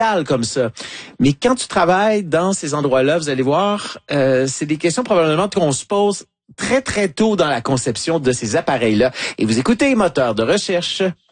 comme ça. Mais quand tu travailles dans ces endroits-là, vous allez voir, c'est des questions probablement qu'on se pose très, très tôt dans la conception de ces appareils-là. Et vous écoutez Moteur de recherche.